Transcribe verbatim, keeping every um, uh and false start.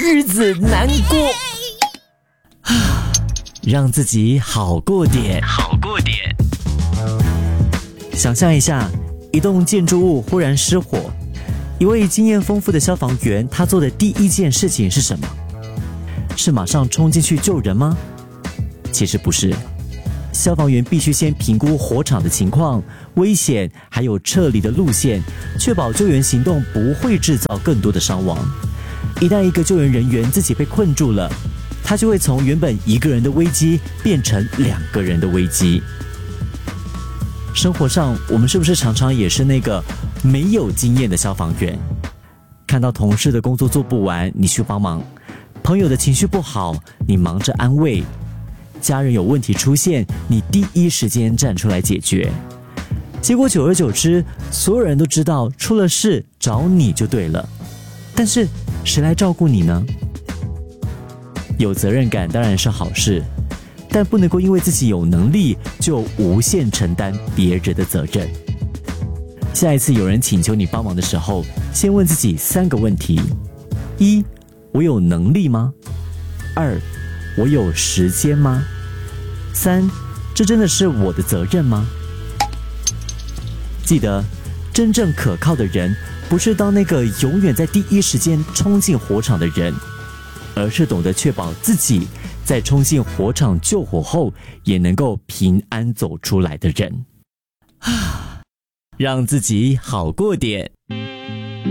日子难过。让自己好过点，好过点。想象一下，一栋建筑物忽然失火，一位经验丰富的消防员，他做的第一件事情是什么？是马上冲进去救人吗？其实不是，消防员必须先评估火场的情况、危险，还有撤离的路线，确保救援行动不会制造更多的伤亡。一旦一个救援人员自己被困住了，他就会从原本一个人的危机变成两个人的危机。生活上，我们是不是常常也是那个没有经验的消防员？看到同事的工作做不完，你去帮忙；朋友的情绪不好，你忙着安慰；家人有问题出现，你第一时间站出来解决。结果久而久之，所有人都知道出了事找你就对了，但是谁来照顾你呢？有责任感当然是好事，但不能够因为自己有能力就无限承担别人的责任。下一次有人请求你帮忙的时候，先问自己三个问题：一，我有能力吗？二，我有时间吗？三，这真的是我的责任吗？记得，真正可靠的人，不是当那个永远在第一时间冲进火场的人，而是懂得确保自己在冲进火场救火后，也能够平安走出来的人。让自己好过点。